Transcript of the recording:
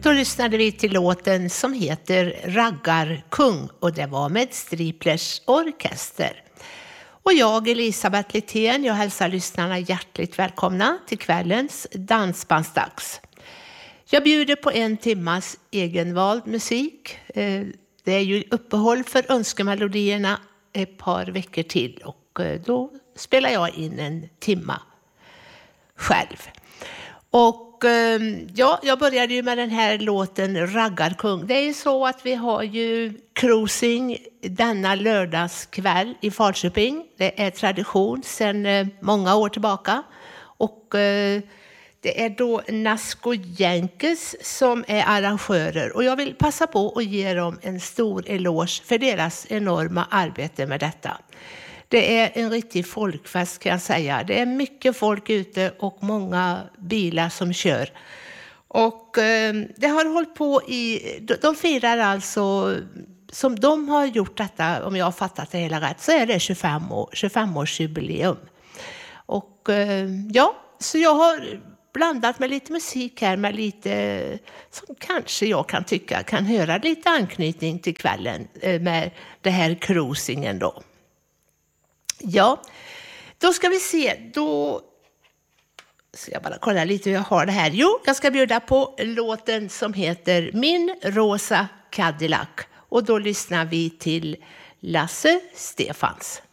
Då lyssnade vi till låten som heter Raggarkung och det var med Striplers orkester. Och jag, Elisabeth Littén, jag hälsar lyssnarna hjärtligt välkomna till kvällens dansbandsdags. Jag bjuder på 1 timmas egenvald musik. Det är ju uppehåll för önskemelodierna ett par veckor till och då spelar jag in 1 timma själv. Och ja, jag började ju med den här låten Raggarkung. Det är ju så att vi har ju cruising denna lördagskväll i Falköping. Det är tradition sedan många år tillbaka. Och det är då Nasco Jänkes som är arrangörer. Och jag vill passa på att ge dem en stor eloge för deras enorma arbete med detta. Det är en riktig folkfest kan jag säga. Det är mycket folk ute och många bilar som kör. Och det har hållit på de firar alltså, som de har gjort detta, om jag har fattat det hela rätt, så är det 25-årsjubileum. Och ja, så jag har blandat med lite musik här med lite som kanske jag kan tycka kan höra lite anknytning till kvällen med det här cruisingen då. Ja, då ska vi se. Då ska jag bara kolla lite hur jag har det här. Jo, jag ska bjuda på låten som heter Min rosa Cadillac. Och då lyssnar vi till Lasse Stefans.